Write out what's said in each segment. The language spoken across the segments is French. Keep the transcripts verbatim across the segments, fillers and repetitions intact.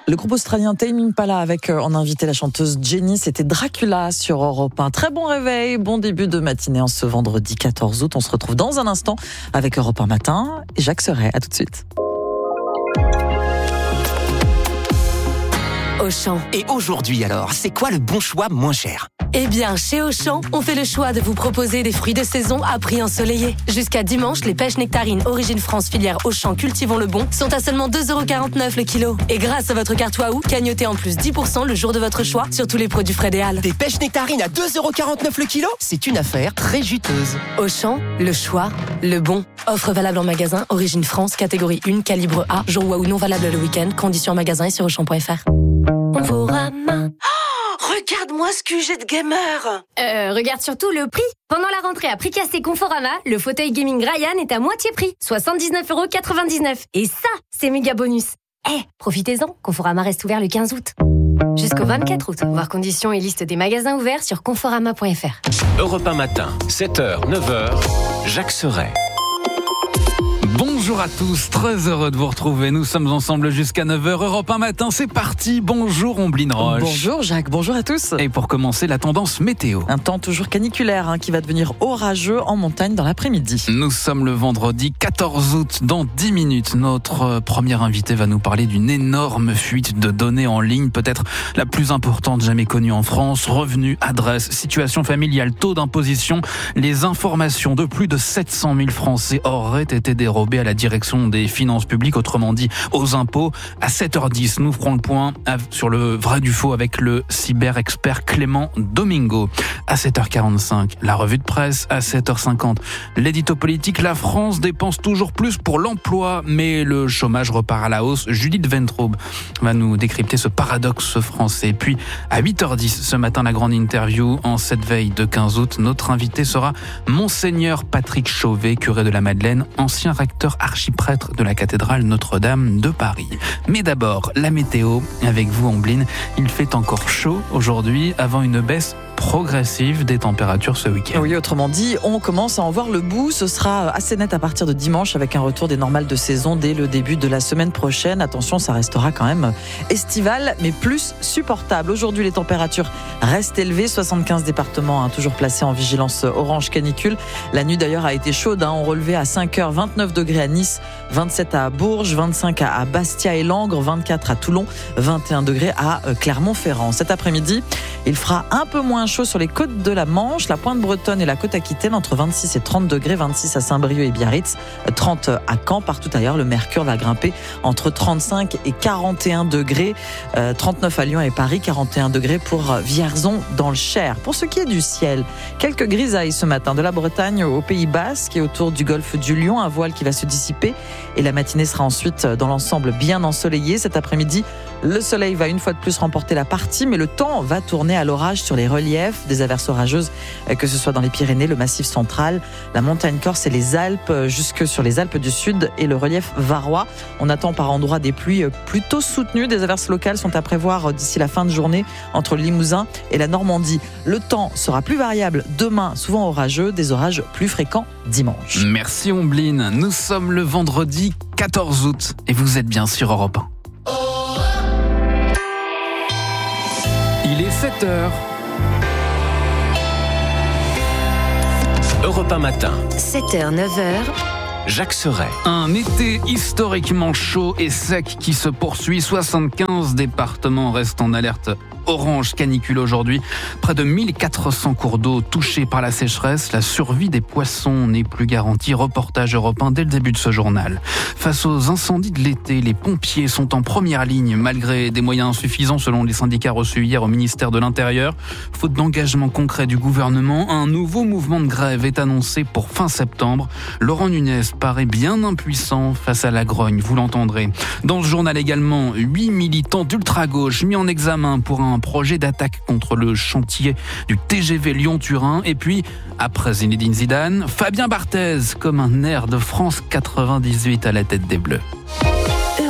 Le groupe australien Tame Impala avec euh, en invité la chanteuse Jenny, c'était Dracula sur Europe un. Très bon réveil, bon début de matinée en ce vendredi quatorze août. On se retrouve dans un instant avec Europe un matin et Jacques Serret. À tout de suite. Auchan. Et aujourd'hui alors, c'est quoi le bon choix moins cher ? Eh bien, chez Auchan, on fait le choix de vous proposer des fruits de saison à prix ensoleillé. Jusqu'à dimanche, les pêches nectarines Origine France filière Auchan Cultivons le Bon sont à seulement deux euros quarante-neuf le kilo. Et grâce à votre carte Waouh, cagnotez en plus dix pour cent le jour de votre choix sur tous les produits frais des Halles. Des pêches nectarines à deux euros quarante-neuf le kilo ? C'est une affaire très juteuse. Auchan, le choix, le bon. Offre valable en magasin, Origine France, catégorie un, calibre A, jour Waouh non valable le week-end, conditions en magasin et sur auchan point f r. Conforama. Oh, regarde-moi ce Q G de gamer. Euh, regarde surtout le prix. Pendant la rentrée à prix cassé Conforama, le fauteuil gaming Ryan est à moitié prix, soixante-dix-neuf euros quatre-vingt-dix-neuf. Et ça, c'est méga bonus. Eh, hey, profitez-en, Conforama reste ouvert le quinze août. Jusqu'au vingt-quatre août. Voir conditions et liste des magasins ouverts sur conforama point f r. Europe un matin, sept heures, neuf heures, Jacques Serret. Bonjour à tous, très heureux de vous retrouver. Nous sommes ensemble jusqu'à neuf heures. Europe un matin, c'est parti. Bonjour Ombline Roche. Bonjour Jacques, bonjour à tous. Et pour commencer, la tendance météo. Un temps toujours caniculaire hein, qui va devenir orageux en montagne dans l'après-midi. Nous sommes le vendredi quatorze août. Dans dix minutes, notre premier invité va nous parler d'une énorme fuite de données en ligne, peut-être la plus importante jamais connue en France. Revenus, adresse, situation familiale, taux d'imposition. Les informations de plus de sept cent mille Français auraient été dérobées à la direction des finances publiques, autrement dit aux impôts. À sept heures dix, nous ferons le point sur le vrai du faux avec le cyber-expert Clément Domingo. À sept heures quarante-cinq, la revue de presse. À sept heures cinquante, l'édito politique. La France dépense toujours plus pour l'emploi, mais le chômage repart à la hausse. Judith Ventroub va nous décrypter ce paradoxe français. Puis à huit heures dix, ce matin, la grande interview en cette veille de quinze août. Notre invité sera Monseigneur Patrick Chauvet, curé de la Madeleine, ancien recteur archiprêtre de la cathédrale Notre-Dame de Paris. Mais d'abord, la météo avec vous, Ombline. Il fait encore chaud aujourd'hui avant une baisse progressive des températures ce week-end. Oui, autrement dit, on commence à en voir le bout. Ce sera assez net à partir de dimanche avec un retour des normales de saison dès le début de la semaine prochaine. Attention, ça restera quand même estival, mais plus supportable. Aujourd'hui, les températures restent élevées. soixante-quinze départements hein, toujours placés en vigilance orange canicule. La nuit d'ailleurs a été chaude. Hein. On relevait à cinq heures vingt-neuf degrés à Nice, vingt-sept à Bourges, vingt-cinq à Bastia et Langres, vingt-quatre à Toulon, vingt et un degrés à Clermont-Ferrand. Cet après-midi, il fera un peu moins chaud sur les côtes de la Manche, la pointe bretonne et la côte aquitaine entre vingt-six et trente degrés, vingt-six à Saint-Brieuc et Biarritz, trente à Caen. Partout ailleurs, le mercure va grimper entre trente-cinq et quarante et un degrés, euh, trente-neuf à Lyon et Paris, quarante et un degrés pour Vierzon dans le Cher. Pour ce qui est du ciel, quelques grisailles ce matin de la Bretagne au Pays Basque et autour du golfe du Lion, un voile qui va se dissiper et la matinée sera ensuite dans l'ensemble bien ensoleillée. Cet après-midi, le soleil va une fois de plus remporter la partie, mais le temps va tourner à l'orage sur les reliefs, des averses orageuses, que ce soit dans les Pyrénées, le Massif central, la montagne corse et les Alpes, jusque sur les Alpes du Sud et le relief varois. On attend par endroits des pluies plutôt soutenues. Des averses locales sont à prévoir d'ici la fin de journée entre le Limousin et la Normandie. Le temps sera plus variable demain, souvent orageux, des orages plus fréquents dimanche. Merci Ombline. Nous sommes le vendredi quatorze août et vous êtes bien sur Europe un. Il est sept heures. Europe un matin, sept heures, neuf heures. Jacques Serret. Un été historiquement chaud et sec qui se poursuit. soixante-quinze départements restent en alerte orange canicule aujourd'hui. Près de mille quatre cents cours d'eau touchés par la sécheresse. La survie des poissons n'est plus garantie. Reportage européen dès le début de ce journal. Face aux incendies de l'été, les pompiers sont en première ligne malgré des moyens insuffisants selon les syndicats reçus hier au ministère de l'Intérieur. Faute d'engagement concret du gouvernement, un nouveau mouvement de grève est annoncé pour fin septembre. Laurent Nunez paraît bien impuissant face à la grogne, vous l'entendrez. Dans ce journal également, huit militants d'ultra-gauche mis en examen pour un projet d'attaque contre le chantier du T G V Lyon-Turin. Et puis, après Zinedine Zidane, Fabien Barthez comme un air de France quatre-vingt-dix-huit à la tête des Bleus.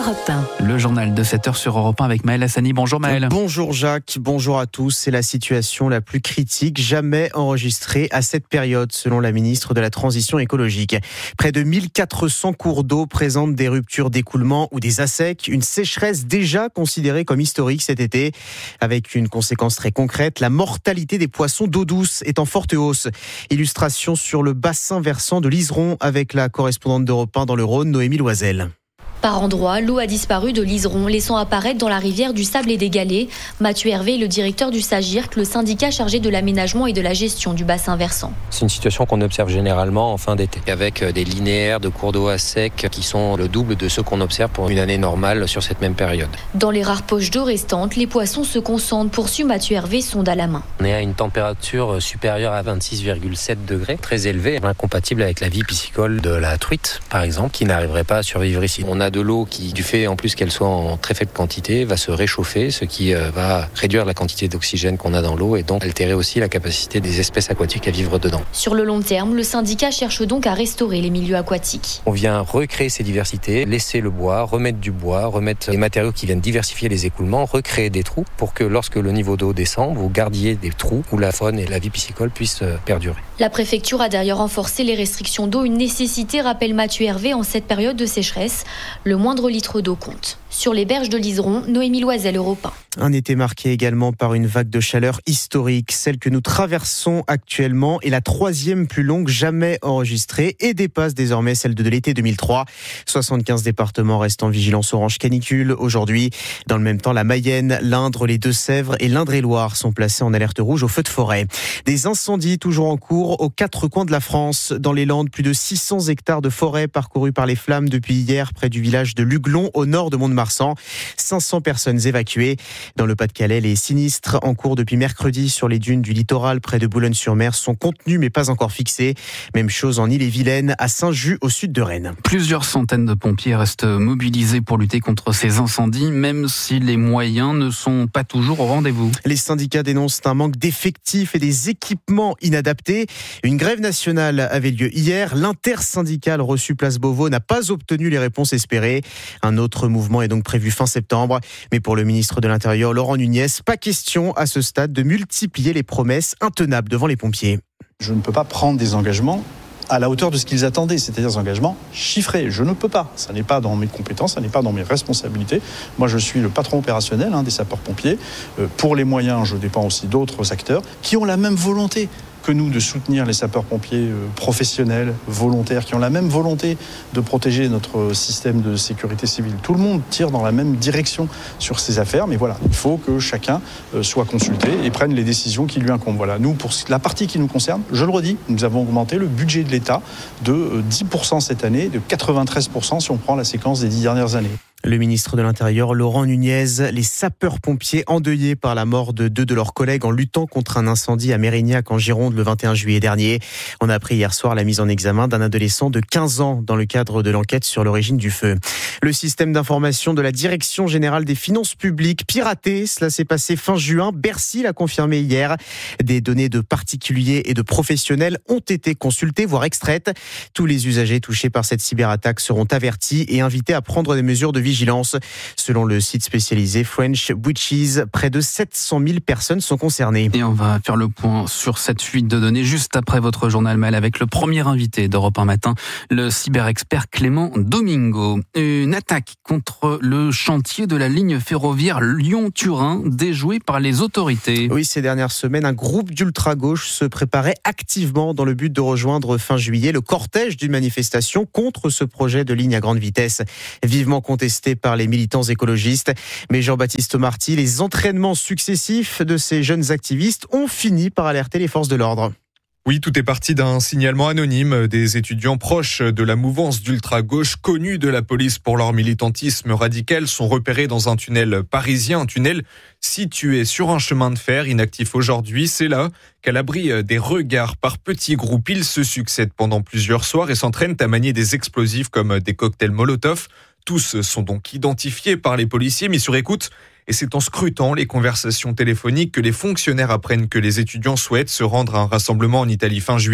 Europe un. Le journal de sept heures sur Europe un avec Maël Hassani. Bonjour Maël. Bonjour Jacques, bonjour à tous. C'est la situation la plus critique jamais enregistrée à cette période, selon la ministre de la Transition écologique. Près de mille quatre cents cours d'eau présentent des ruptures d'écoulement ou des assecs, une sécheresse déjà considérée comme historique cet été, avec une conséquence très concrète, la mortalité des poissons d'eau douce est en forte hausse. Illustration sur le bassin versant de l'Iseron avec la correspondante d'Europe un dans le Rhône, Noémie Loisel. Par endroits, l'eau a disparu de l'Iseron, laissant apparaître dans la rivière du Sable et des Galets. Mathieu Hervé est le directeur du SAGIRC, le syndicat chargé de l'aménagement et de la gestion du bassin versant. C'est une situation qu'on observe généralement en fin d'été, avec des linéaires de cours d'eau à sec qui sont le double de ceux qu'on observe pour une année normale sur cette même période. Dans les rares poches d'eau restantes, les poissons se concentrent, poursuit Mathieu Hervé, sonde à la main. On est à une température supérieure à vingt-six virgule sept degrés, très élevée, incompatible avec la vie piscicole de la truite, par exemple, qui n'arriverait pas à survivre ici. On a de l'eau qui, du fait en plus qu'elle soit en très faible quantité, va se réchauffer, ce qui va réduire la quantité d'oxygène qu'on a dans l'eau et donc altérer aussi la capacité des espèces aquatiques à vivre dedans. Sur le long terme, le syndicat cherche donc à restaurer les milieux aquatiques. On vient recréer ces diversités, laisser le bois, remettre du bois, remettre les matériaux qui viennent diversifier les écoulements, recréer des trous pour que lorsque le niveau d'eau descend, vous gardiez des trous où la faune et la vie piscicole puissent perdurer. La préfecture a d'ailleurs renforcé les restrictions d'eau, une nécessité, rappelle Mathieu Hervé, en cette période de sécheresse. Le moindre litre d'eau compte. Sur les berges de l'Iseron, Noémie Loisel, Europe un. Un été marqué également par une vague de chaleur historique. Celle que nous traversons actuellement est la troisième plus longue jamais enregistrée et dépasse désormais celle de l'été deux mille trois. soixante-quinze départements restent en vigilance orange canicule aujourd'hui. Dans le même temps, la Mayenne, l'Indre, les Deux-Sèvres et l'Indre-et-Loire sont placés en alerte rouge au feu de forêt. Des incendies toujours en cours aux quatre coins de la France. Dans les Landes, plus de six cents hectares de forêt parcourus par les flammes depuis hier près du village de Luglon au nord de Mont-de-Marsan. cinq cents personnes évacuées. Dans le Pas-de-Calais, les sinistres en cours depuis mercredi sur les dunes du littoral près de Boulogne-sur-Mer sont contenus mais pas encore fixés. Même chose en Ille-et-Vilaine, à Saint-Just au sud de Rennes. Plusieurs centaines de pompiers restent mobilisés pour lutter contre ces incendies, même si les moyens ne sont pas toujours au rendez-vous. Les syndicats dénoncent un manque d'effectifs et des équipements inadaptés. Une grève nationale avait lieu hier. L'intersyndicale reçue place Beauvau n'a pas obtenu les réponses espérées. Un autre mouvement est donc prévu fin septembre. Mais pour le ministre de l'Intérieur, Laurent Nunez, pas question à ce stade de multiplier les promesses intenables devant les pompiers. Je ne peux pas prendre des engagements à la hauteur de ce qu'ils attendaient, c'est-à-dire des engagements chiffrés. Je ne peux pas. Ça n'est pas dans mes compétences, ça n'est pas dans mes responsabilités. Moi, je suis le patron opérationnel hein, des sapeurs-pompiers. Euh, pour les moyens, je dépends aussi d'autres acteurs qui ont la même volonté que nous de soutenir les sapeurs-pompiers professionnels, volontaires, qui ont la même volonté de protéger notre système de sécurité civile. Tout le monde tire dans la même direction sur ces affaires, mais voilà, il faut que chacun soit consulté et prenne les décisions qui lui incombent. Voilà, nous, pour la partie qui nous concerne, je le redis, nous avons augmenté le budget de l'État de dix pour cent cette année, de quatre-vingt-treize pour cent si on prend la séquence des dix dernières années. Le ministre de l'Intérieur, Laurent Nunez, les sapeurs-pompiers endeuillés par la mort de deux de leurs collègues en luttant contre un incendie à Mérignac en Gironde le vingt et un juillet dernier. On a appris hier soir la mise en examen d'un adolescent de quinze ans dans le cadre de l'enquête sur l'origine du feu. Le système d'information de la Direction générale des finances publiques piraté, cela s'est passé fin juin. Bercy l'a confirmé hier. Des données de particuliers et de professionnels ont été consultées, voire extraites. Tous les usagers touchés par cette cyberattaque seront avertis et invités à prendre des mesures de vigilance. Selon le site spécialisé French Witches, près de sept cent mille personnes sont concernées. Et on va faire le point sur cette fuite de données juste après votre journal Mail avec le premier invité d'Europe un matin, le cyberexpert Clément Domingo. Une attaque contre le chantier de la ligne ferroviaire Lyon-Turin déjouée par les autorités. Oui, ces dernières semaines, un groupe d'ultra-gauche se préparait activement dans le but de rejoindre fin juillet le cortège d'une manifestation contre ce projet de ligne à grande vitesse, vivement contesté par les militants écologistes. Mais Jean-Baptiste Marty, les entraînements successifs de ces jeunes activistes ont fini par alerter les forces de l'ordre. Oui, tout est parti d'un signalement anonyme. Des étudiants proches de la mouvance d'ultra-gauche, connus de la police pour leur militantisme radical, sont repérés dans un tunnel parisien, un tunnel situé sur un chemin de fer inactif aujourd'hui. C'est là qu'à l'abri des regards par petits groupes, ils se succèdent pendant plusieurs soirs et s'entraînent à manier des explosifs comme des cocktails Molotov. Tous sont donc identifiés par les policiers, mis sur écoute. Et c'est en scrutant les conversations téléphoniques que les fonctionnaires apprennent que les étudiants souhaitent se rendre à un rassemblement en Italie fin juillet.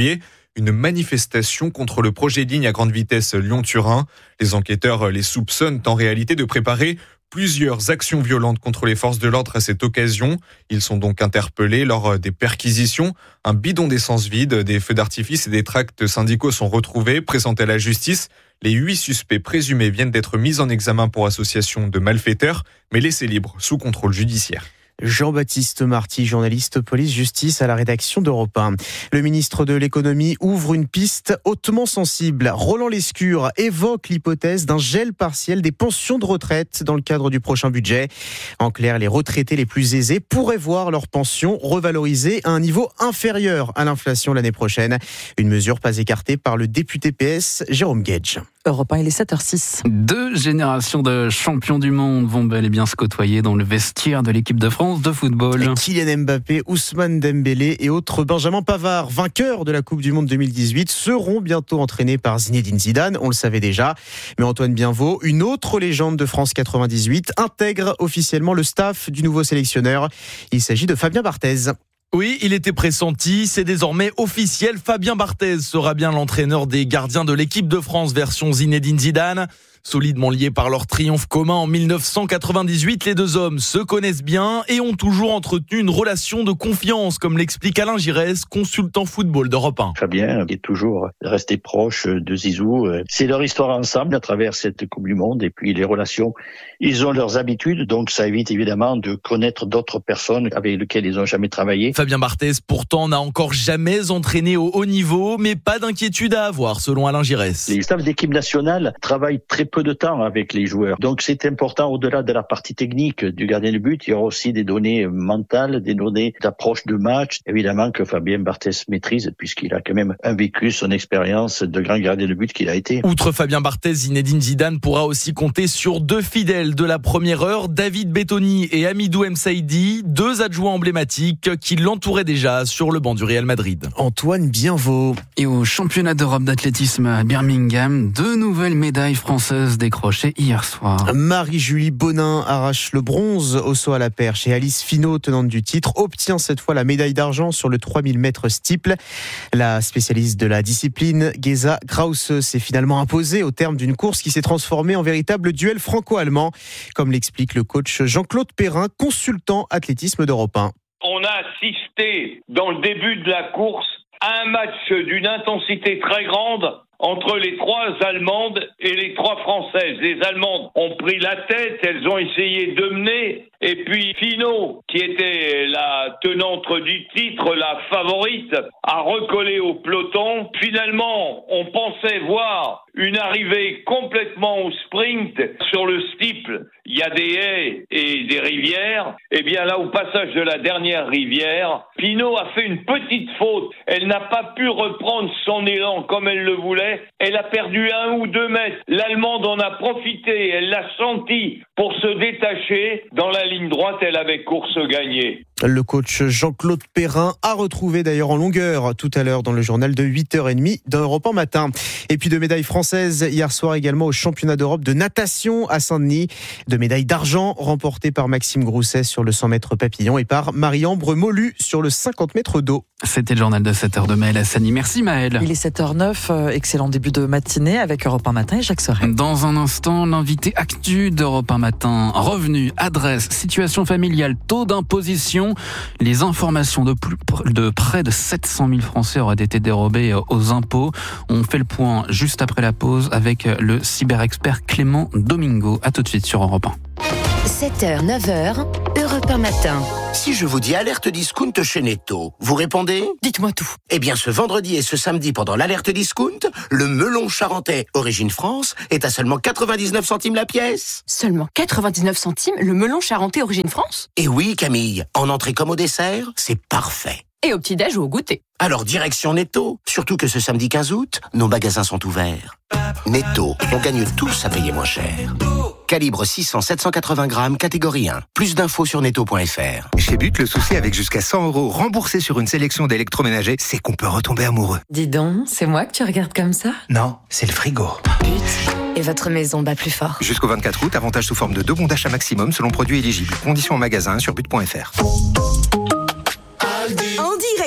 une manifestation contre le projet de ligne à grande vitesse Lyon-Turin. Les enquêteurs les soupçonnent en réalité de préparer plusieurs actions violentes contre les forces de l'ordre à cette occasion. Ils sont donc interpellés lors des perquisitions. Un bidon d'essence vide, des feux d'artifice et des tracts syndicaux sont retrouvés, présentés à la justice. Les huit suspects présumés viennent d'être mis en examen pour association de malfaiteurs, mais laissés libres sous contrôle judiciaire. Jean-Baptiste Marty, journaliste police-justice à la rédaction d'Europe un. Le ministre de l'économie ouvre une piste hautement sensible. Roland Lescure évoque l'hypothèse d'un gel partiel des pensions de retraite dans le cadre du prochain budget. En clair, les retraités les plus aisés pourraient voir leurs pensions revalorisées à un niveau inférieur à l'inflation l'année prochaine. Une mesure pas écartée par le député P S Jérôme Gage. Europe un, il est sept heures six. Deux générations de champions du monde vont bel et bien se côtoyer dans le vestiaire de l'équipe de France de football. Kylian Mbappé, Ousmane Dembélé et autres Benjamin Pavard, vainqueurs de la Coupe du Monde deux mille dix-huit, seront bientôt entraînés par Zinedine Zidane, on le savait déjà. Mais Antoine Bienvot, une autre légende de France quatre-vingt-dix-huit, intègre officiellement le staff du nouveau sélectionneur. Il s'agit de Fabien Barthez. Oui, il était pressenti, c'est désormais officiel. Fabien Barthez sera bien l'entraîneur des gardiens de l'équipe de France version Zinedine Zidane. Solidement liés par leur triomphe commun en mille neuf cent quatre-vingt-dix-huit, les deux hommes se connaissent bien et ont toujours entretenu une relation de confiance, comme l'explique Alain Giresse, consultant football d'Europe un. Fabien est toujours resté proche de Zizou. C'est leur histoire ensemble à travers cette Coupe du Monde et puis les relations. Ils ont leurs habitudes, donc ça évite évidemment de connaître d'autres personnes avec lesquelles ils n'ont jamais travaillé. Fabien Barthez, pourtant, n'a encore jamais entraîné au haut niveau, mais pas d'inquiétude à avoir, selon Alain Giresse. Les staffs d'équipe nationale travaillent très peu de temps avec les joueurs. Donc c'est important, au-delà de la partie technique du gardien de but, il y aura aussi des données mentales, des données d'approche de match, évidemment que Fabien Barthez maîtrise, puisqu'il a quand même un vécu, son expérience de grand gardien de but qu'il a été. Outre Fabien Barthez, Zinedine Zidane pourra aussi compter sur deux fidèles de la première heure, David Bettoni et Hamidou Msaidi, deux adjoints emblématiques qui l'entouraient déjà sur le banc du Real Madrid. Antoine Bienvot. Et au championnat d'Europe d'athlétisme à Birmingham, deux nouvelles médailles françaises décrochées hier soir. Marie-Julie Bonin arrache le bronze au saut à la perche et Alice Finot, tenante du titre, obtient cette fois la médaille d'argent sur le trois mille mètres steeple. La spécialiste de la discipline, Gesa Krause, s'est finalement imposée au terme d'une course qui s'est transformée en véritable duel franco-allemand, comme l'explique le coach Jean-Claude Perrin, consultant athlétisme d'Europe un. On a assisté dans le début de la course à un match d'une intensité très grande entre les trois Allemandes et les trois Françaises. Les Allemandes ont pris la tête, elles ont essayé de mener, et puis Finot, qui était la tenante du titre, la favorite, a recollé au peloton. Finalement, on pensait voir une arrivée complètement au sprint sur le steeple. Il y a des haies et des rivières. Et bien là, au passage de la dernière rivière, Finot a fait une petite faute. Elle n'a pas pu reprendre son élan comme elle le voulait. Elle a perdu un ou deux mètres. L'Allemande en a profité. Elle l'a senti pour se détacher. Dans la ligne droite, elle avait course gagnée. Le coach Jean-Claude Perrin a retrouvé d'ailleurs en longueur tout à l'heure dans le journal de huit heures trente d'Europe un matin. Et puis de médailles françaises hier soir également au championnat d'Europe de natation à Saint-Denis. De médailles d'argent remportées par Maxime Grousset sur le cent mètres papillon et par Marie-Ambre Molu sur le cinquante mètres d'eau. C'était le journal de sept heures de Maël Hassani. Merci Maël. Il est sept heures neuf, excellent début de matinée avec Europe un matin et Jacques Sorel. Dans un instant, l'invité actu d'Europe un matin. Revenu, adresse, situation familiale, taux d'imposition. Les informations de, plus, de près de sept cent mille Français auraient été dérobées aux impôts. On fait le point juste après la pause avec le cyber-expert Clément Domingo. À tout de suite sur Europe un. sept heures, neuf heures, Europe un matin. Si je vous dis alerte discount chez Netto, vous répondez ? Dites-moi tout. Eh bien, ce vendredi et ce samedi, pendant l'alerte discount, le melon charentais Origine France est à seulement quatre-vingt-dix-neuf centimes la pièce. Seulement quatre-vingt-dix-neuf centimes le melon charentais Origine France ? Et oui, Camille, en entrée comme au dessert, c'est parfait. Et au petit-déj ou au goûter. Alors, direction Netto. Surtout que ce samedi quinze août, nos magasins sont ouverts. Netto, on gagne tous à payer moins cher. Calibre six cents à sept cent quatre-vingts grammes, catégorie un. Plus d'infos sur netto point f r. Chez But, le souci avec jusqu'à cent euros remboursés sur une sélection d'électroménagers, c'est qu'on peut retomber amoureux. Dis donc, c'est moi que tu regardes comme ça ? Non, c'est le frigo. But, et votre maison bat plus fort. Jusqu'au vingt-quatre août, avantage sous forme de deux bons d'achat maximum selon produit éligible. Conditions en magasin sur but point f r. En direct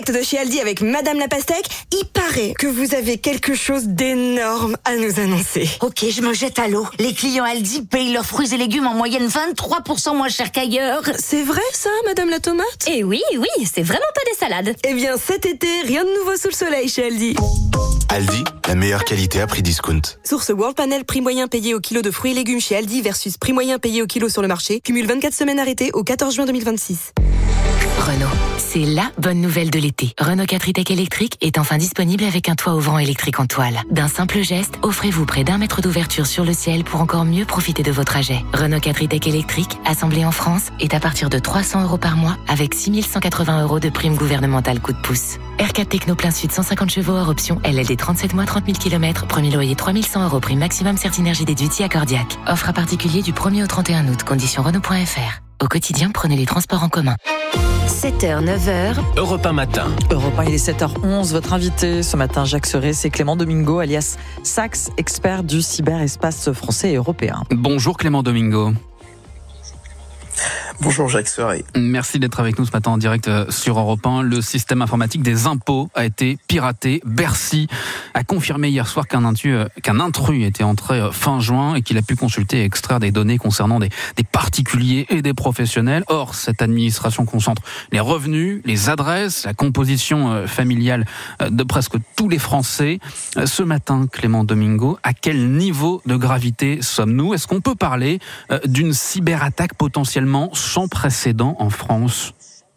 direct de chez Aldi avec Madame la Pastèque. Il paraît que vous avez quelque chose d'énorme à nous annoncer. Ok, je me jette à l'eau. Les clients Aldi payent leurs fruits et légumes en moyenne vingt-trois pour cent moins cher qu'ailleurs. C'est vrai ça, Madame la Tomate? Eh oui, oui, c'est vraiment pas des salades. Eh bien, cet été, rien de nouveau sous le soleil chez Aldi. Aldi, la meilleure qualité à prix discount. Source World Panel, prix moyen payé au kilo de fruits et légumes chez Aldi versus prix moyen payé au kilo sur le marché. Cumule vingt-quatre semaines arrêtées au quatorze juin deux mille vingt-six. Renault, c'est la bonne nouvelle de l'été. Renault quatre e-Tech électrique est enfin disponible avec un toit ouvrant électrique en toile. D'un simple geste, offrez-vous près d'un mètre d'ouverture sur le ciel pour encore mieux profiter de vos trajets. Renault quatre e-Tech électrique, assemblé en France, est à partir de trois cents euros par mois avec six mille cent quatre-vingts euros de prime gouvernementale coup de pouce. R quatre Techno plein sud cent cinquante chevaux hors option, L L D trente-sept mois, trente mille kilomètres, premier loyer trois mille cent euros, prime maximum Certinergie déduit accordiaque. Offre à particulier du premier au trente et un août, conditions Renault point F R. Au quotidien, prenez les transports en commun. sept heures, neuf heures. Europe un matin. Europe un, il est sept heures onze. Votre invité ce matin, Jacques Serret, c'est Clément Domingo, alias Sax, expert du cyberespace français et européen. Bonjour Clément Domingo. Bonjour Jacques Serret. Merci d'être avec nous ce matin en direct sur Europe un. Le système informatique des impôts a été piraté. Bercy a confirmé hier soir qu'un intrus, qu'un intrus était entré fin juin et qu'il a pu consulter et extraire des données concernant des, des particuliers et des professionnels. Or, cette administration concentre les revenus, les adresses, la composition familiale de presque tous les Français. Ce matin, Clément Domingo, à quel niveau de gravité sommes-nous? Est-ce qu'on peut parler d'une cyberattaque potentiellement sans précédent en France?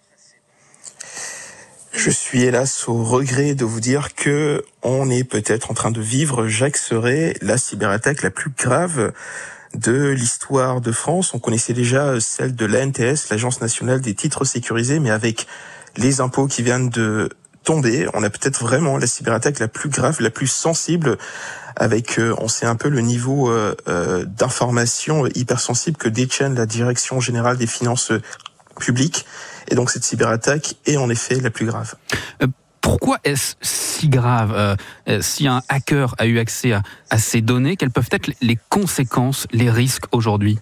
Je suis hélas au regret de vous dire que on est peut-être en train de vivre, Jacques Serret, la cyberattaque la plus grave de l'histoire de France. On connaissait déjà celle de l'A N T S, l'Agence nationale des titres sécurisés, mais avec les impôts qui viennent de tomber, on a peut-être vraiment la cyberattaque la plus grave, la plus sensible, avec, euh, on sait un peu le niveau euh, euh, d'information hypersensible que détienne la Direction générale des finances publiques. Et donc cette cyberattaque est en effet la plus grave. Euh, pourquoi est-ce si grave euh, euh, si un hacker a eu accès à, à ces données? Quelles peuvent être les conséquences, les risques aujourd'hui?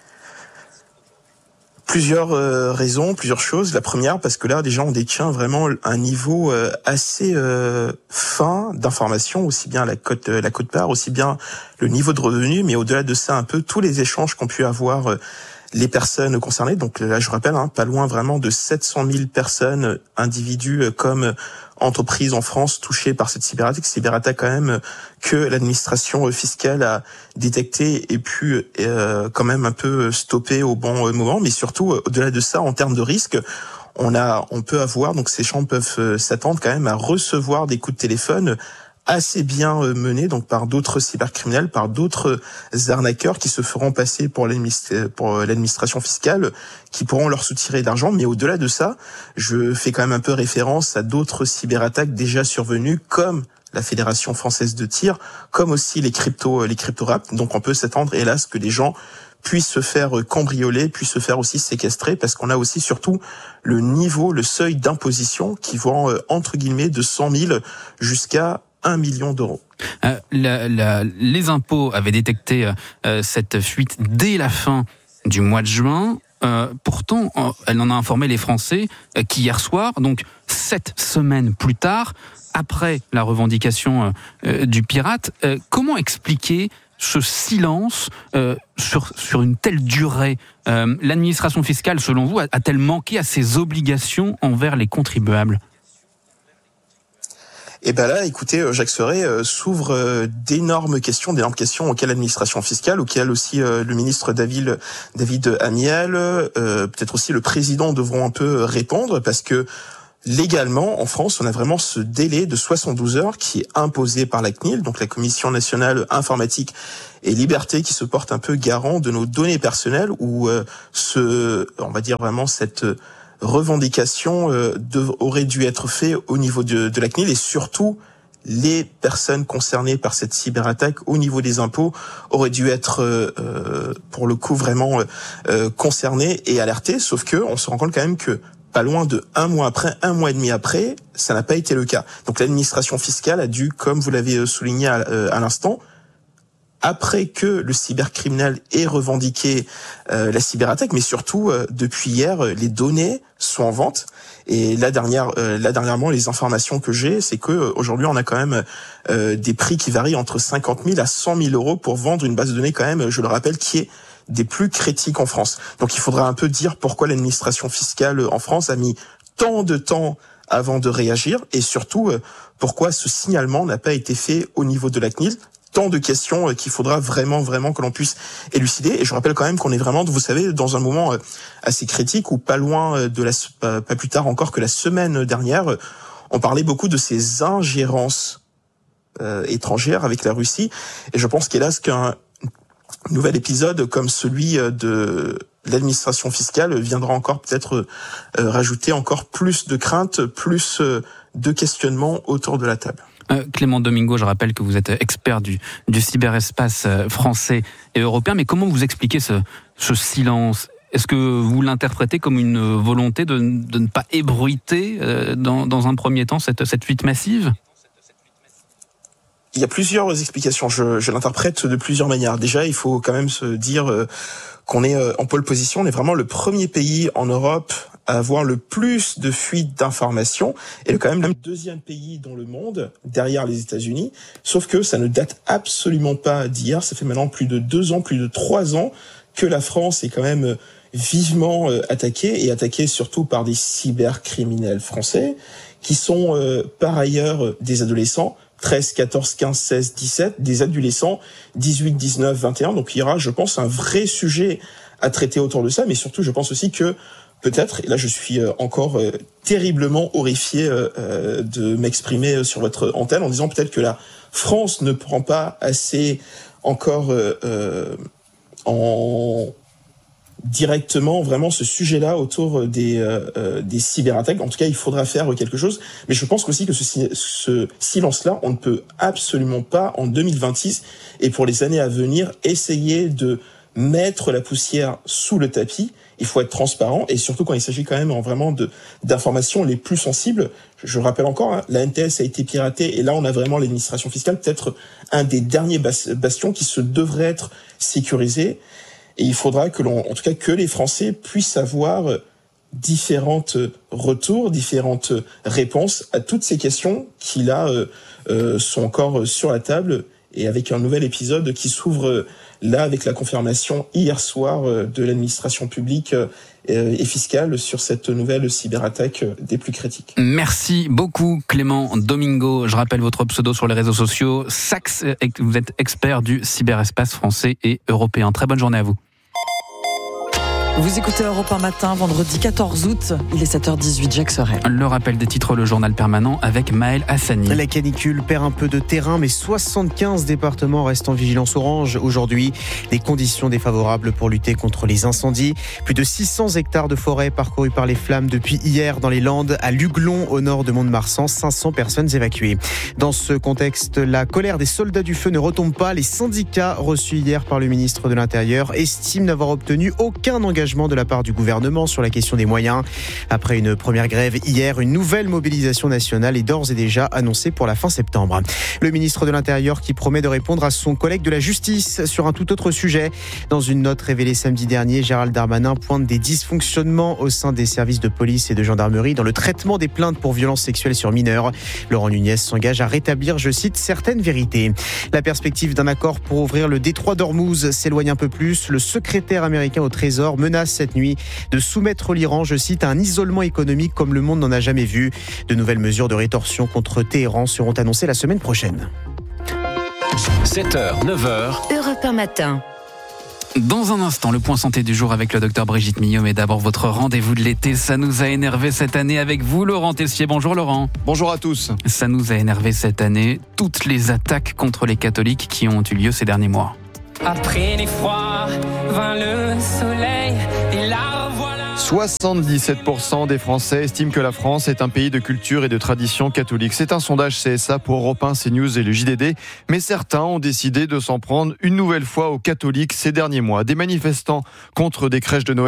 Plusieurs euh, raisons, plusieurs choses. La première, parce que là, déjà, on détient vraiment un niveau euh, assez euh, fin d'information, aussi bien la cote, euh, la cote part, aussi bien le niveau de revenu, mais au-delà de ça, un peu tous les échanges qu'ont pu avoir euh, les personnes concernées. Donc là, je rappelle, hein, pas loin vraiment de sept cent mille personnes, individus comme entreprises en France touchées par cette cyberattaque. Cyberattaque quand même que l'administration fiscale a détecté et pu euh, quand même un peu stopper au bon moment. Mais surtout, au-delà de ça, en termes de risque, on a, on peut avoir, donc ces gens peuvent s'attendre quand même à recevoir des coups de téléphone assez bien menés, donc par d'autres cybercriminels, par d'autres arnaqueurs qui se feront passer pour l'administration fiscale, qui pourront leur soutirer de l'argent. Mais au-delà de ça, je fais quand même un peu référence à d'autres cyberattaques déjà survenues, comme la Fédération française de tir, comme aussi les crypto, les crypto-rap. Donc on peut s'attendre, hélas, que des gens puissent se faire cambrioler, puissent se faire aussi séquestrer, parce qu'on a aussi surtout le niveau, le seuil d'imposition qui vont, entre guillemets, de cent mille jusqu'à un million d'euros. Euh, la, la, les impôts avaient détecté euh, cette fuite dès la fin du mois de juin. Euh, pourtant, euh, elle en a informé les Français euh, qu'hier soir, donc sept semaines plus tard, après la revendication euh, du pirate, euh, comment expliquer ce silence euh, sur, sur une telle durée? euh, L'administration fiscale, selon vous, a-t-elle manqué à ses obligations envers les contribuables? Et ben là, écoutez, Jacques Serret euh, s'ouvre euh, d'énormes questions, d'énormes questions auxquelles l'administration fiscale, auxquelles aussi euh, le ministre David, David Amiel, euh, peut-être aussi le président devront un peu répondre, parce que légalement, en France, on a vraiment ce délai de soixante-douze heures qui est imposé par la C N I L, donc la Commission nationale informatique et liberté, qui se porte un peu garant de nos données personnelles, où euh, ce, on va dire vraiment cette revendication euh, de, aurait dû être fait au niveau de, de la C N I L, et surtout les personnes concernées par cette cyberattaque au niveau des impôts auraient dû être euh, pour le coup vraiment euh, concernées et alertées, sauf que on se rend compte quand même que pas loin de un mois après, un mois et demi après, ça n'a pas été le cas. Donc l'administration fiscale a dû, comme vous l'avez souligné à, à l'instant, après que le cybercriminel ait revendiqué euh, la cyberattaque, mais surtout euh, depuis hier, les données sont en vente. Et là dernière, euh, là dernièrement, les informations que j'ai, c'est que euh, aujourd'hui, on a quand même euh, des prix qui varient entre cinquante mille à cent mille euros pour vendre une base de données quand même, je le rappelle, qui est des plus critiques en France. Donc il faudra un peu dire pourquoi l'administration fiscale en France a mis tant de temps avant de réagir et surtout euh, pourquoi ce signalement n'a pas été fait au niveau de la C N I L. Tant de questions euh, qu'il faudra vraiment, vraiment que l'on puisse élucider. Et je rappelle quand même qu'on est vraiment, vous savez, dans un moment euh, assez critique où pas loin euh, de la, pas, pas plus tard encore que la semaine dernière, euh, on parlait beaucoup de ces ingérences euh, étrangères avec la Russie. Et je pense qu'hélas qu'un nouvel épisode comme celui de l'administration fiscale viendra encore peut-être euh, rajouter encore plus de craintes, plus euh, de questionnements autour de la table. Euh, Clément Domingo, je rappelle que vous êtes expert du, du cyberespace français et européen, mais comment vous expliquez ce, ce silence ? Est-ce que vous l'interprétez comme une volonté de, de ne pas ébruiter euh, dans, dans un premier temps cette, cette fuite massive ? Il y a plusieurs explications, je, je l'interprète de plusieurs manières. Déjà, il faut quand même se dire euh, qu'on est euh, en pole position, on est vraiment le premier pays en Europe à avoir le plus de fuites d'informations et quand même le deuxième pays dans le monde, derrière les États-Unis, sauf que ça ne date absolument pas d'hier, ça fait maintenant plus de deux ans, plus de trois ans que la France est quand même vivement euh, attaquée et attaquée surtout par des cybercriminels français qui sont euh, par ailleurs des adolescents, treize, quatorze, quinze, seize, dix-sept, des adolescents, dix-huit, dix-neuf, vingt et un. Donc il y aura, je pense, un vrai sujet à traiter autour de ça, mais surtout, je pense aussi que peut-être, et là je suis encore euh, terriblement horrifié euh, de m'exprimer sur votre antenne en disant peut-être que la France ne prend pas assez encore euh, euh, en directement vraiment ce sujet-là autour des euh, des cyberattaques. En tout cas, il faudra faire quelque chose. Mais je pense aussi que ce, ce silence-là, on ne peut absolument pas en deux mille vingt-six et pour les années à venir essayer de mettre la poussière sous le tapis. Il faut être transparent et surtout quand il s'agit quand même vraiment de d'informations les plus sensibles. Je rappelle encore, hein, la N T S a été piratée et là on a vraiment l'administration fiscale, peut-être un des derniers bastions qui se devrait être sécurisé. Et il faudra que l'on, en tout cas, que les Français puissent avoir différentes retours, différentes réponses à toutes ces questions qui là euh, euh, sont encore sur la table et avec un nouvel épisode qui s'ouvre là avec la confirmation hier soir de l'administration publique et fiscale sur cette nouvelle cyberattaque des plus critiques. Merci beaucoup Clément Domingo. Je rappelle votre pseudo sur les réseaux sociaux, Sax, vous êtes expert du cyberespace français et européen. Très bonne journée à vous. Vous écoutez Europe un matin, vendredi quatorze août, il est sept heures dix-huit, Jacques Sorel. Le rappel des titres, le journal permanent avec Maël Hassani. La canicule perd un peu de terrain, mais soixante-quinze départements restent en vigilance orange aujourd'hui. Des conditions défavorables pour lutter contre les incendies. Plus de six cents hectares de forêt parcourus par les flammes depuis hier dans les Landes, à Luglon, au nord de Mont-de-Marsan, cinq cents personnes évacuées. Dans ce contexte, la colère des soldats du feu ne retombe pas. Les syndicats reçus hier par le ministre de l'Intérieur estiment n'avoir obtenu aucun engagement de la part du gouvernement sur la question des moyens. Après une première grève hier, une nouvelle mobilisation nationale est d'ores et déjà annoncée pour la fin septembre. Le ministre de l'Intérieur qui promet de répondre à son collègue de la Justice sur un tout autre sujet. Dans une note révélée samedi dernier, Gérald Darmanin pointe des dysfonctionnements au sein des services de police et de gendarmerie dans le traitement des plaintes pour violences sexuelles sur mineurs. Laurent Nunez s'engage à rétablir, je cite, certaines vérités. La perspective d'un accord pour ouvrir le détroit d'Ormuz s'éloigne un peu plus. Le secrétaire américain au Trésor menace cette nuit de soumettre l'Iran, je cite, à un isolement économique comme le monde n'en a jamais vu. De nouvelles mesures de rétorsion contre Téhéran seront annoncées la semaine prochaine. sept heures, neuf heures. Europe un matin. Dans un instant, le point santé du jour avec le docteur Brigitte Millot. Mais d'abord, votre rendez-vous de l'été, ça nous a énervé cette année avec vous, Laurent Tessier. Bonjour Laurent. Bonjour à tous. Ça nous a énervé cette année, toutes les attaques contre les catholiques qui ont eu lieu ces derniers mois. Après les froids, vint le soleil et la revoilà. soixante-dix-sept pour cent des Français estiment que la France est un pays de culture et de tradition catholique. C'est un sondage C S A pour Europe un, CNews et le J D D. Mais certains ont décidé de s'en prendre une nouvelle fois aux catholiques ces derniers mois. Des manifestants contre des crèches de Noël